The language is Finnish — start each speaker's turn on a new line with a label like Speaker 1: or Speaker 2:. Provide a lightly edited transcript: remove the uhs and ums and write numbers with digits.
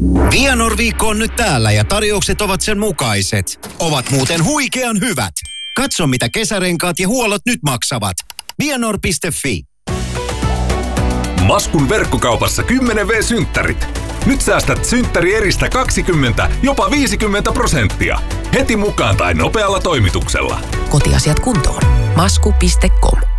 Speaker 1: Vianor-viikko on nyt täällä ja tarjoukset ovat sen mukaiset. Ovat muuten huikean hyvät. Katso mitä kesärenkaat ja huollot nyt maksavat. Vianor.fi.
Speaker 2: Maskun verkkokaupassa 10V-synttärit. Nyt säästät synttärieristä 20, jopa 50%. Heti mukaan tai nopealla toimituksella.
Speaker 3: Kotiasiat kuntoon. Masku.com